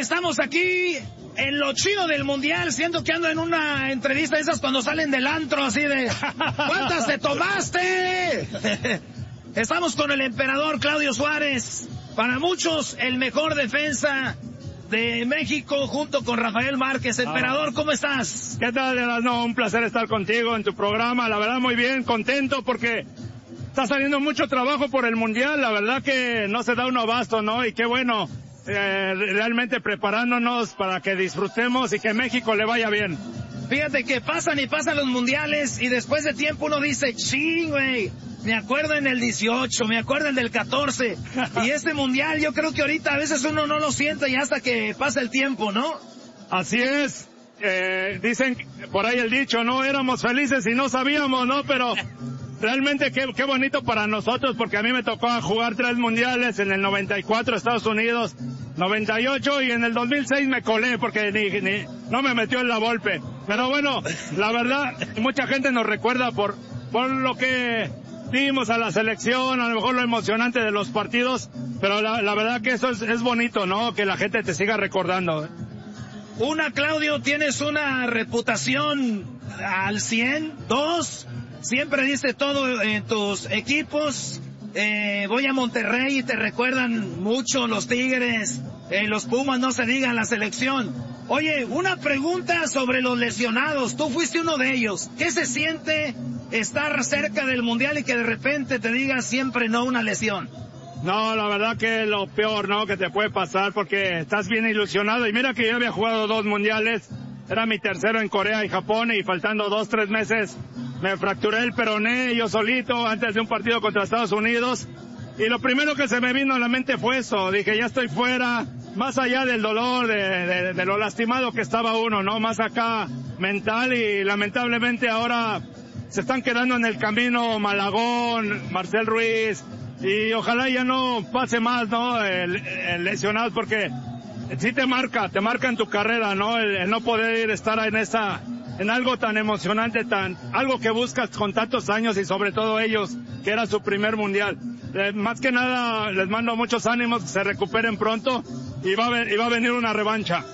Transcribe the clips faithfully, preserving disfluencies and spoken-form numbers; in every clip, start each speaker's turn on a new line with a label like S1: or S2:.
S1: estamos aquí en lo chido del mundial, siendo que ando en una entrevista de esas cuando salen del antro, así de ¿cuántas te tomaste? Estamos con el emperador Claudio Suárez, para muchos el mejor defensa de México, junto con Rafael Márquez. Emperador, ¿cómo estás?
S2: ¿Qué tal? No, un placer estar contigo en tu programa, la verdad muy bien, contento porque está saliendo mucho trabajo por el mundial, la verdad que no se da uno abasto, ¿no? Y qué bueno, eh, realmente preparándonos para que disfrutemos y que México le vaya bien.
S1: Fíjate que pasan y pasan los mundiales y después de tiempo uno dice, ching, güey, me acuerdo en el dieciocho, me acuerdo en el catorce, y este mundial yo creo que ahorita a veces uno no lo siente y hasta que pasa el tiempo, ¿no?
S2: Así es, eh, dicen por ahí el dicho, ¿no? Éramos felices y no sabíamos, ¿no? Pero realmente qué, qué bonito para nosotros, porque a mí me tocó jugar tres mundiales, en el noventa y cuatro Estados Unidos, noventa y ocho, y en el dos mil seis me colé porque ni, ni no me metió en la Volpe. Pero bueno, la verdad, mucha gente nos recuerda por, por lo que dimos a la selección, a lo mejor lo emocionante de los partidos, pero la, la verdad que eso es, es bonito, ¿no? Que la gente te siga recordando.
S1: Una, Claudio, tienes una reputación al cien, dos, siempre diste todo en tus equipos, eh, voy a Monterrey y te recuerdan mucho los Tigres, eh, los Pumas, no se digan, la selección. Oye, una pregunta sobre los lesionados, tú fuiste uno de ellos, ¿qué se siente estar cerca del mundial y que de repente te diga siempre no una lesión?
S2: No, la verdad que lo peor, ¿no? Que te puede pasar porque estás bien ilusionado. Y mira que yo había jugado dos mundiales, era mi tercero en Corea y Japón, y faltando dos, tres meses me fracturé el peroné yo solito antes de un partido contra Estados Unidos. Y lo primero que se me vino a la mente fue eso, dije ya estoy fuera, más allá del dolor, de, de, de lo lastimado que estaba uno, ¿no? Más acá mental, y lamentablemente ahora se están quedando en el camino Malagón, Marcel Ruiz, y ojalá ya no pase más, ¿no? El, el lesionado, porque sí te marca, te marca en tu carrera, ¿no? El, el no poder estar en esa, en algo tan emocionante, tan, algo que buscas con tantos años, y sobre todo ellos, que era su primer mundial. Eh, más que nada, les mando muchos ánimos, que se recuperen pronto, y va a, y va a venir una revancha.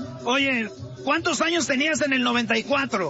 S1: Oye, ¿cuántos años tenías en el noventa y cuatro?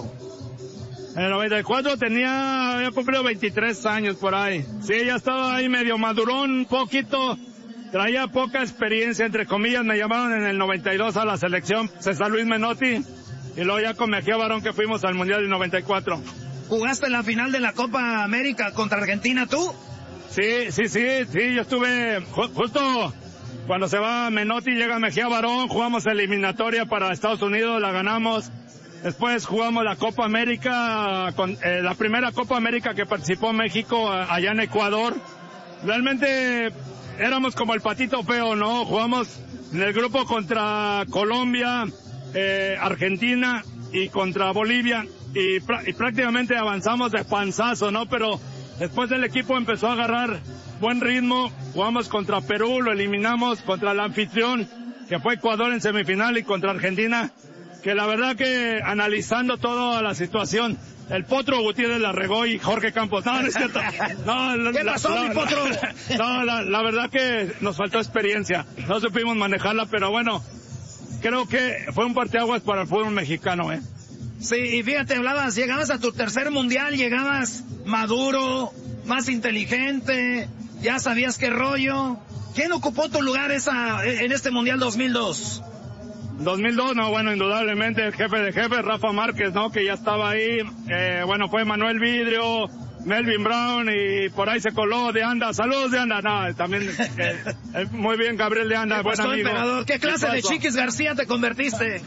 S2: En el noventa y cuatro tenía, había cumplido veintitrés años por ahí. Sí, ya estaba ahí medio madurón un poquito, traía poca experiencia, entre comillas. Me llamaron en el noventa y dos a la selección César Luis Menotti, y luego ya con Mejía Barón que fuimos al Mundial del noventa y cuatro.
S1: ¿Jugaste en la final de la Copa América contra Argentina tú?
S2: Sí, sí, sí, sí, yo estuve ju- justo cuando se va Menotti, llega Mejía Barón, jugamos eliminatoria para Estados Unidos, la ganamos. Después jugamos la Copa América, con, eh, la primera Copa América que participó México a, allá en Ecuador. Realmente éramos como el patito feo, ¿no? Jugamos en el grupo contra Colombia, eh, Argentina y contra Bolivia, y, pr- y prácticamente avanzamos de panzazo, ¿no? Pero después el equipo empezó a agarrar buen ritmo, jugamos contra Perú, lo eliminamos, contra el anfitrión, que fue Ecuador en semifinal, y contra Argentina, que la verdad que analizando toda la situación, el Potro Gutiérrez la regó y Jorge Campos, no, no es cierto. No,
S1: ¿Qué pasó,
S2: la,
S1: mi Potro?
S2: No, la, la verdad que nos faltó experiencia, no supimos manejarla, pero bueno, creo que fue un parteaguas para el fútbol mexicano, ¿eh?
S1: Sí, y fíjate, hablabas, llegabas a tu tercer mundial, llegabas maduro, más inteligente, ya sabías qué rollo. ¿Quién ocupó tu lugar esa en este mundial dos mil dos?
S2: dos mil dos, no, bueno, indudablemente el jefe de jefes, Rafa Márquez, ¿no? Que ya estaba ahí, eh, bueno, fue Manuel Vidrio, Melvin Brown, y por ahí se coló De Anda. Saludos, De Anda. No, también, eh, eh, muy bien, Gabriel De Anda, buen
S1: pasó,
S2: amigo.
S1: Emperador? ¿Qué clase de Chiquis García te convertiste?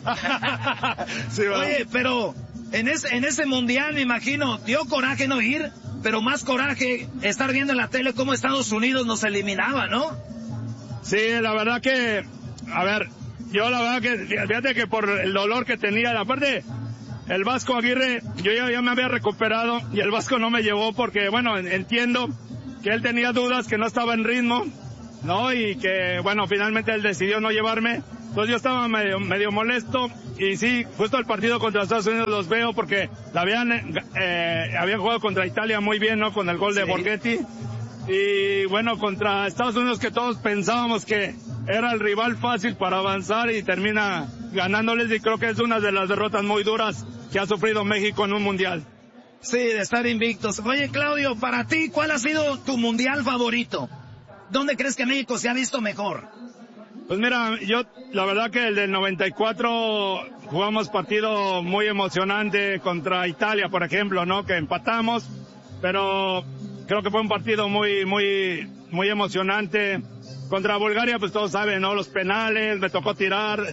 S2: Sí, bueno.
S1: Oye, pero en ese, en ese mundial, me imagino, dio coraje no ir, pero más coraje estar viendo en la tele cómo Estados Unidos nos eliminaba, ¿no?
S2: Sí, la verdad que, a ver, yo la verdad que, fíjate que por el dolor que tenía, aparte, el Vasco Aguirre, yo ya, ya me había recuperado, y el Vasco no me llevó porque, bueno, entiendo que él tenía dudas, que no estaba en ritmo, ¿no? Y que, bueno, finalmente él decidió no llevarme. Entonces yo estaba medio, medio molesto, y sí, justo el partido contra Estados Unidos los veo porque la habían, eh, habían jugado contra Italia muy bien, ¿no? Con el gol de
S1: Sí.
S2: Borghetti. Y bueno, contra Estados Unidos, que todos pensábamos que era el rival fácil para avanzar y termina ganándoles, y creo que es una de las derrotas muy duras que ha sufrido México en un mundial.
S1: Sí, de estar invictos. Oye, Claudio, para ti, ¿cuál ha sido tu mundial favorito? ¿Dónde crees que México se ha visto mejor?
S2: Pues mira, yo, la verdad que el del noventa y cuatro jugamos partido muy emocionante contra Italia, por ejemplo, ¿no? Que empatamos, pero creo que fue un partido muy, muy, muy emocionante. Contra Bulgaria, pues todos saben, ¿no? Los penales, me tocó tirar,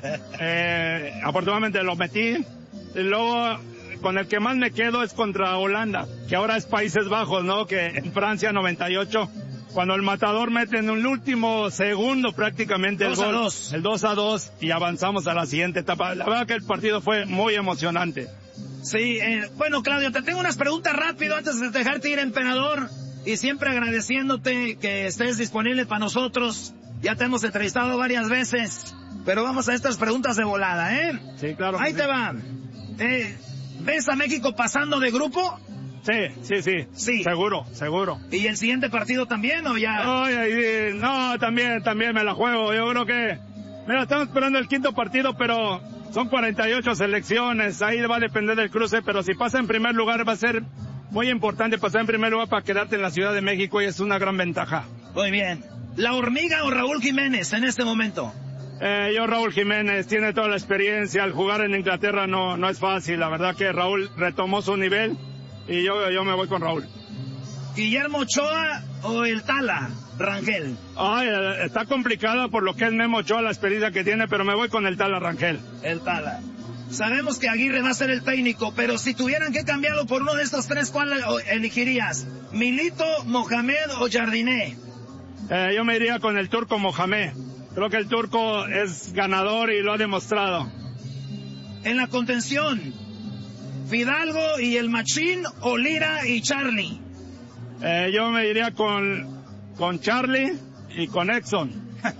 S2: eh, afortunadamente lo metí. Y luego, con el que más me quedo es contra Holanda, que ahora es Países Bajos, ¿no? Que en Francia noventa y ocho, cuando el matador mete en un último segundo prácticamente el gol,
S1: dos.
S2: el dos a dos, y avanzamos a la siguiente etapa. La verdad que el partido fue muy emocionante.
S1: Sí, eh, bueno, Claudio, te tengo unas preguntas rápido antes de dejarte ir, emperador, y siempre agradeciéndote que estés disponible para nosotros. Ya te hemos entrevistado varias veces, pero vamos a estas preguntas de volada, ¿eh?
S2: Sí, claro.
S1: Ahí te
S2: sí.
S1: va. Eh, ¿Ves a México pasando de grupo?
S2: Sí, sí, sí,
S1: sí.
S2: Seguro, seguro.
S1: ¿Y el siguiente partido también o ya?
S2: Ay, ay, no, también, también me la juego. Yo creo que, mira, estamos esperando el quinto partido, pero son cuarenta y ocho selecciones. Ahí va a depender del cruce, pero si pasa en primer lugar va a ser muy importante pasar en primer lugar para quedarte en la Ciudad de México, y es una gran ventaja.
S1: Muy bien. ¿La Hormiga o Raúl Jiménez en este momento?
S2: Eh, yo Raúl Jiménez, tiene toda la experiencia. Al jugar en Inglaterra no, no es fácil. La verdad que Raúl retomó su nivel y yo, yo me voy con Raúl.
S1: ¿Guillermo Ochoa o el Tala Rangel?
S2: Ay, está complicada por lo que es Memo Ochoa, la experiencia que tiene, pero me voy con el Tala Rangel.
S1: El Tala. Sabemos que Aguirre va a ser el técnico, pero si tuvieran que cambiarlo por uno de estos tres, ¿cuál elegirías? ¿Milito, Mohamed o Jardiné?
S2: Eh, yo me iría con el turco Mohamed. Creo que el turco es ganador y lo ha demostrado.
S1: En la contención, Fidalgo y el Machín o Lira y Charlie.
S2: Eh, yo me iría con, con Charlie y con Exxon.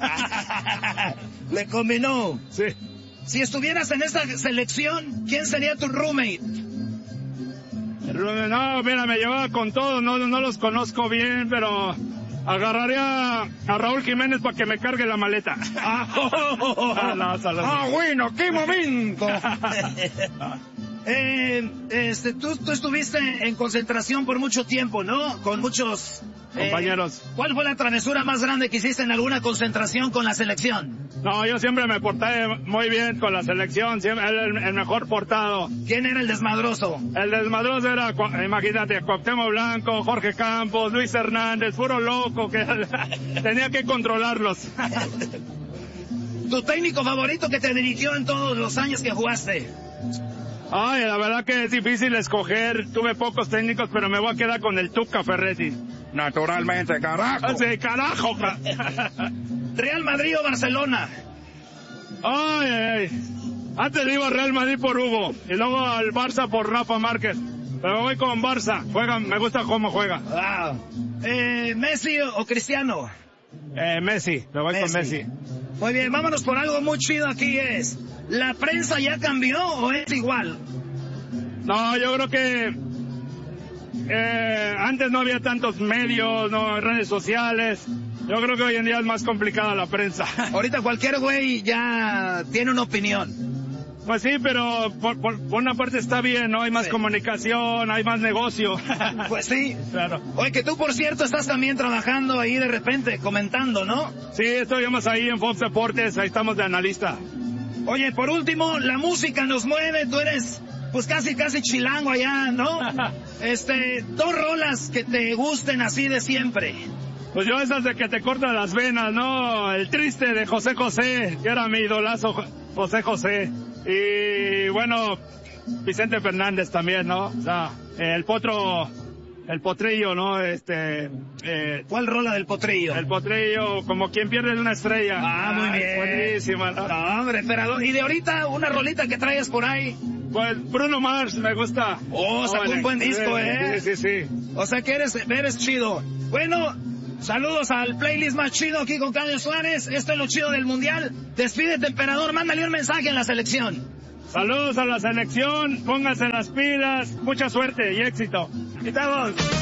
S1: Le combinó.
S2: Sí.
S1: Si estuvieras en esta selección, ¿quién sería tu roommate?
S2: No, mira, me llevaba con todo, no, no los conozco bien, pero agarraría a Raúl Jiménez para que me cargue la maleta.
S1: Ah, oh, oh, oh.
S2: Ah, no,
S1: ah bueno, qué momento. eh, este, tú, tú estuviste en concentración por mucho tiempo, ¿no? Con muchos
S2: compañeros.
S1: Eh, ¿Cuál fue la travesura más grande que hiciste en alguna concentración con la selección?
S2: No, yo siempre me porté muy bien con la selección, siempre el, el mejor portado.
S1: ¿Quién era el desmadroso?
S2: El desmadroso era, imagínate, Cuauhtémoc Blanco, Jorge Campos, Luis Hernández, puro loco, que tenía que controlarlos.
S1: ¿Tu técnico favorito que te dirigió en todos los años que jugaste?
S2: Ay, la verdad que es difícil escoger, tuve pocos técnicos, pero me voy a quedar con el Tuca Ferretti.
S3: Naturalmente, carajo.
S2: Sí, carajo.
S1: ¿Real Madrid o Barcelona?
S2: Ay, ay, ay. Antes iba a Real Madrid por Hugo y luego al Barça por Rafa Márquez. Pero me voy con Barça. Juega, me gusta cómo juega.
S1: Wow. Eh, ¿Messi o Cristiano?
S2: Eh, Messi. Me voy Messi. con Messi.
S1: Muy bien, vámonos por algo muy chido aquí es. ¿La prensa ya cambió o es igual?
S2: No, yo creo que eh, antes no había tantos medios, no redes sociales. Yo creo que hoy en día es más complicada la prensa.
S1: Ahorita cualquier güey ya tiene una opinión.
S2: Pues sí, pero por, por, por una parte está bien, ¿no? Hay más sí. comunicación, hay más negocio.
S1: Pues sí.
S2: Claro.
S1: Oye, que tú, por cierto, estás también trabajando ahí de repente, comentando, ¿no?
S2: Sí, estoy más ahí en Fox Deportes, ahí estamos de analista.
S1: Oye, por último, la música nos mueve, tú eres, pues casi, casi chilango allá, ¿no? Este, dos rolas que te gusten así de siempre.
S2: Pues yo esas de que te cortan las venas, ¿no? El triste de José José, que era mi idolazo José José. Y bueno, Vicente Fernández también, ¿no? O sea, el potro, el potrillo, ¿no? Este,
S1: eh, ¿cuál rola del potrillo?
S2: El potrillo, como quien pierde una estrella.
S1: Ah, muy
S2: Ay,
S1: bien.
S2: Buenísima, ¿no?
S1: No, hombre, emperador. Y de ahorita, una rolita que traigas por ahí.
S2: Pues Bruno Mars me gusta.
S1: Oh, sacó un buen disco,
S2: sí,
S1: ¿eh?
S2: Sí, sí, sí.
S1: O sea que eres, eres chido. Bueno, saludos al playlist más chido aquí con Claudio Suárez. Esto es lo chido del mundial. Despídete, emperador. Mándale un mensaje a la selección.
S2: Saludos a la selección. Pónganse las pilas. Mucha suerte y éxito.
S1: Estamos.